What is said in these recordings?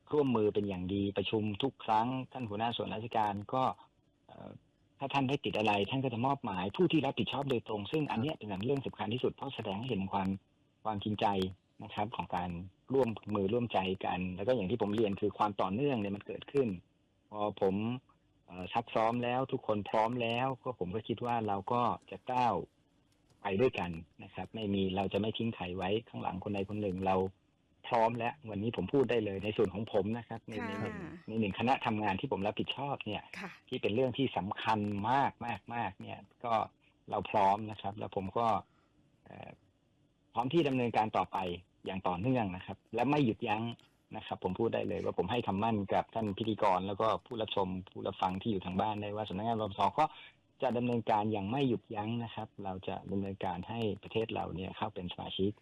ร่วมมือเป็นอย่างดีประชุมทุกครั้งท่านหัวหน้าส่วนราชการก็ถ้าท่านได้ติดอะไรท่านก็จะมอบหมายผู้ที่รับผิดชอบโดยตรงซึ่งอันนี้เป็นเรื่องสำคัญที่สุดเพราะแสดงให้เห็นความจริงใจนะครับของการร่วมมือร่วมใจกันแล้วก็อย่างที่ผมเรียนคือความต่อเนื่องเนี่ยมันเกิดขึ้นพอผมซักซ้อมแล้วทุกคนพร้อมแล้วก็ผมก็คิดว่าเราก็จะก้าวไปด้วยกันนะครับเราจะไม่ทิ้งใครไว้ข้างหลังคนใดคนหนึ่งเราพร้อมแล้ววันนี้ผมพูดได้เลยในส่วนของผมนะครับในหนึ่งคณะทำงานที่ผมรับผิดชอบเนี่ยที่เป็นเรื่องที่สำคัญมากเนี่ยก็เราพร้อมนะครับแล้วผมก็พร้อมที่ดำเนินการต่อไปอย่างต่อเนื่องนะครับและไม่หยุดยั้งนะครับผมพูดได้เลยว่าผมให้คำมั่นกับท่านพิธีกรแล้วก็ผู้รับชมผู้รับฟังที่อยู่ทางบ้านได้ว่าสำนักงานปปทก็จะดำเนินการอย่างไม่หยุดยั้งนะครับเราจะดำเนินการให้ประเทศเราเนี่ยเข้าเป็นสมาชิก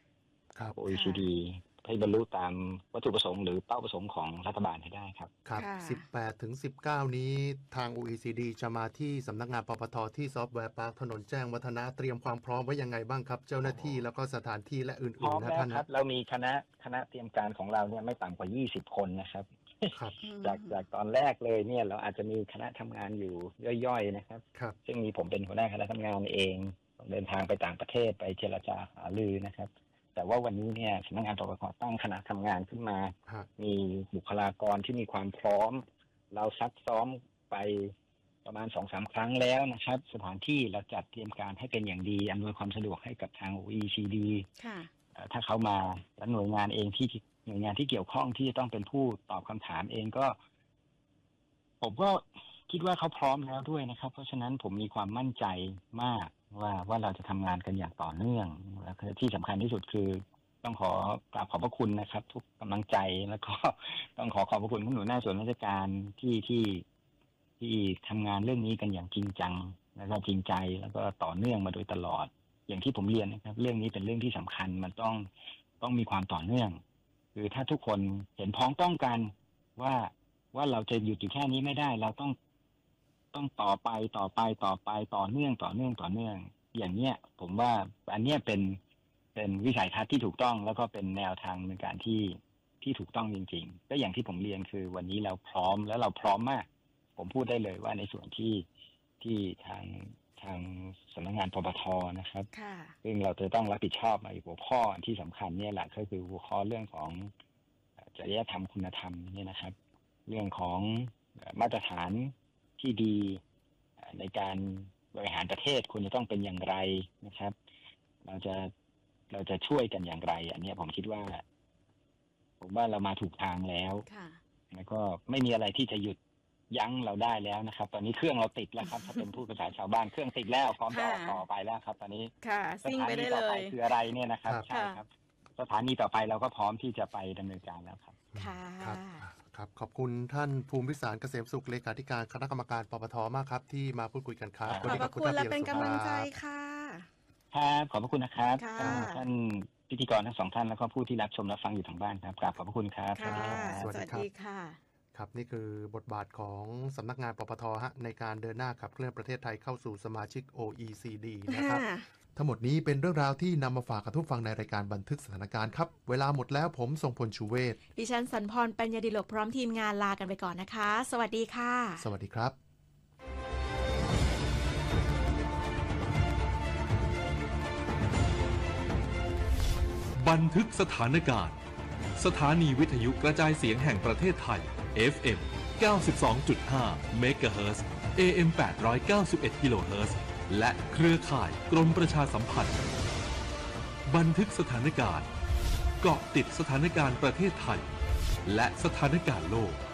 OECD ให้บรรลุตามวัตถุประสงค์หรือเป้าประสงค์ของรัฐบาลให้ได้ครับครับ18 ถึง 19นี้ทาง OECD จะมาที่สำนักงานปปทที่ซอฟต์แวร์พาร์คถนนแจ้งวัฒนะเตรียมความพร้อมไว้ยังไงบ้างครับเจ้าหน้าที่แล้วก็สถานที่และอื่นๆนะท่านครับเรามีคณะเตรียมการของเราเนี่ยไม่ต่ำกว่า20คนนะครับจากตอนแรกเลยเนี่ยเราอาจจะมีคณะทำงานอยู่ย่อยๆนะครับซึ่งมีผมเป็นหัวหน้าคณะทำงานเองเดินทางไปต่างประเทศไปเจรจาหารือนะครับแต่ว่าวันนี้เนี่ยสำนักงานปปทตั้งคณะทำงานขึ้นมามีบุคลากรที่มีความพร้อมเราซักซ้อมไปประมาณ 2-3 ครั้งแล้วนะครับสถานที่เราจัดเตรียมการให้เป็นอย่างดีอำนวยความสะดวกให้กับทาง OECD ถ้าเขามาแล้วหน่วยงานที่เกี่ยวข้องที่จะต้องเป็นผู้ตอบคำถามเองก็ผมก็คิดว่าเขาพร้อมแล้วด้วยนะครับเพราะฉะนั้นผมมีความมั่นใจมากว่าเราจะทำงานกันอย่างต่อเนื่องและที่สำคัญที่สุดคือต้องขอกราบขอบพระคุณนะครับทุกกำลังใจแล้วก็ต้องขอบพระคุณผู้หนุนหน้าส่วนราชการที่ทำงานเรื่องนี้กันอย่างจริงจังแล้วก็จริงใจแล้วก็ต่อเนื่องมาโดยตลอดอย่างที่ผมเรียนนะครับเรื่องนี้เป็นเรื่องที่สำคัญมันต้องมีความต่อเนื่องคือถ้าทุกคนเห็นพ้องต้องกันว่าเราจะหยุดอยู่แค่นี้ไม่ได้เราต้องต่อไปต่อเนื่องอย่างเนี้ยผมว่าอันเนี้ยเป็นวิสัยทัศน์ที่ถูกต้องแล้วก็เป็นแนวทางในการที่ถูกต้องจริงๆก็อย่างที่ผมเรียนคือวันนี้เราพร้อมแล้วเราพร้อมมากผมพูดได้เลยว่าในส่วนที่ทางสำนักงานปปทนะครับซึ่งเราจะต้องรับผิดชอบในหัวข้อที่สำคัญเนี่ยแหละก็คือหัวข้อเรื่องของจริยธรรมคุณธรรมเนี่ยนะครับเรื่องของมาตรฐานที่ดีในการบริหารประเทศควรจะต้องเป็นอย่างไรนะครับเราจะช่วยกันอย่างไรอันนี้ผมคิดว่าเรามาถูกทางแล้วแล้วก็ไม่มีอะไรที่จะหยุดยั้งเราได้แล้วนะครับตอนนี้เครื่องเราติดแล้วครับถ้าเป็นพูดภาษาชาวบ้านเครื่องติดแล้วพร้อมจะออกต่อไปแล้วครับตอนนี้สถานีต่อไปคืออะไรเนี่ยนะครับใช่ครับสถานีต่อไปเราก็พร้อมที่จะไปดำเนินการแล้วครับครับขอบคุณท่านภูมิวิสารเกษมสุขเลขาธิการคณะกรรมการปปทมากครับที่มาพูดคุยกันครับขอบพระคุณและเป็นกำลังใจค่ะครับขอบพระคุณนะครับท่านพิธีกรทั้งสองท่านแล้วก็ผู้ที่รับชมรับฟังอยู่ทางบ้านครับกราบขอบพระคุณครับสวัสดีค่ะครับนี่คือบทบาทของสำนักงานปปทในการเดินหน้าขับเคลื่อนประเทศไทยเข้าสู่สมาชิก OECD นะครับทั้งหมดนี้เป็นเรื่องราวที่นำมาฝากกับทุกฟังในรายการบันทึกสถานการณ์ครับเวลาหมดแล้วผมทรงพลชูเวศดิฉันสันพรปัญญาดิโลกพร้อมทีมงานลากันไปก่อนนะคะสวัสดีค่ะสวัสดีครับบันทึกสถานการณ์สถานีวิทยุกระจายเสียงแห่งประเทศไทย FM 92.5 เมกะเฮิรตซ์ AM 891 กิโลเฮิรตซ์และเครือข่ายกรมประชาสัมพันธ์บันทึกสถานการณ์เกาะติดสถานการณ์ประเทศไทยและสถานการณ์โลก